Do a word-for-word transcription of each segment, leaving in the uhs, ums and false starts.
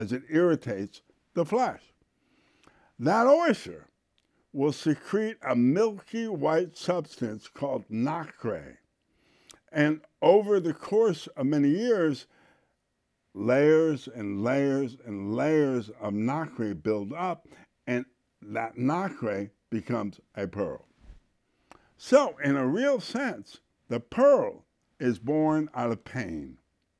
as it irritates the flesh. That oyster will secrete a milky white substance called nacre. And over the course of many years, layers and layers and layers of nacre build up, and that nacre becomes a pearl. So, in a real sense, the pearl is born out of pain.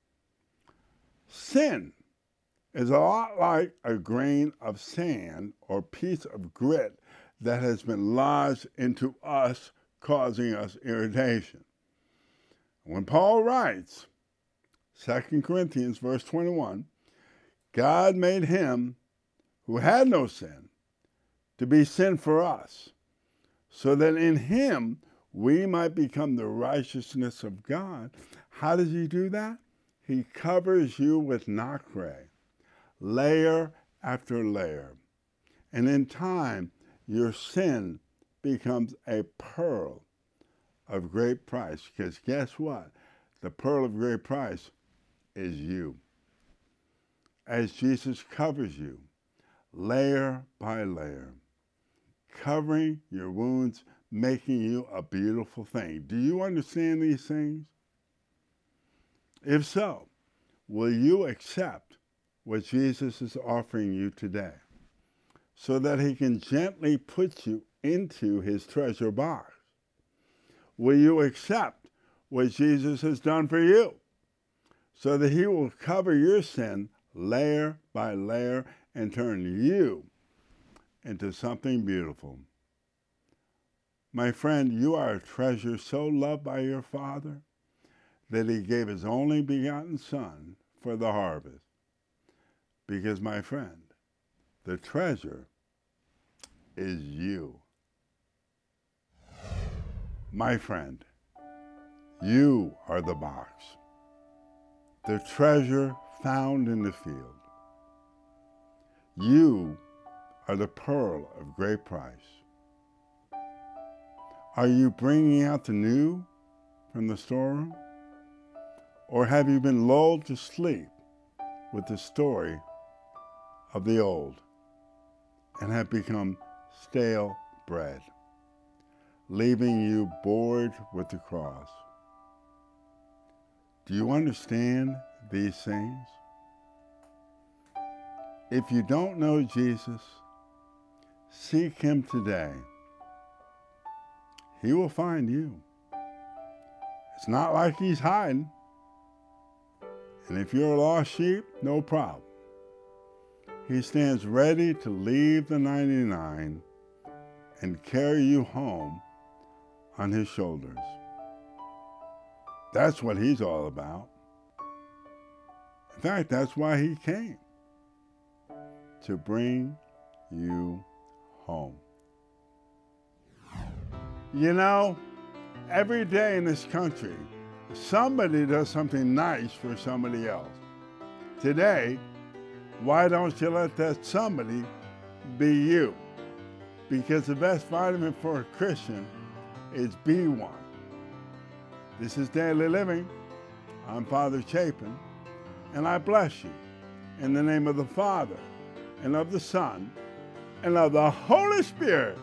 Sin is a lot like a grain of sand or piece of grit that has been lodged into us, causing us irritation. When Paul writes, Second Corinthians verse twenty-one, God made him who had no sin to be sin for us, so that in him we might become the righteousness of God. How does he do that? He covers you with nacre, layer after layer. And in time, your sin becomes a pearl of great price. Because guess what? The pearl of great price is you. As Jesus covers you, layer by layer, covering your wounds, making you a beautiful thing. Do you understand these things? If so, will you accept what Jesus is offering you today so that he can gently put you into his treasure box? Will you accept what Jesus has done for you so that he will cover your sin layer by layer and turn you into something beautiful? My friend, you are a treasure so loved by your Father that he gave his only begotten Son for the harvest. Because, my friend, the treasure is you. My friend, you are the box, the treasure found in the field. You are the pearl of great price. Are you bringing out the new from the storeroom? Or have you been lulled to sleep with the story of the old and have become stale bread, leaving you bored with the cross? Do you understand these things? If you don't know Jesus, seek him today. He will find you. It's not like he's hiding. And if you're a lost sheep, no problem. He stands ready to leave the ninety-nine and carry you home on his shoulders. That's what he's all about. In fact, that's why he came, to bring you home. You know, every day in this country, somebody does something nice for somebody else. Today, why don't you let that somebody be you? Because the best vitamin for a Christian is B one. This is Daily Living. I'm Father Chapin, and I bless you in the name of the Father, and of the Son, and of the Holy Spirit.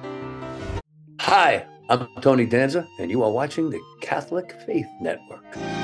Hi, I'm Tony Danza, and you are watching the Catholic Faith Network.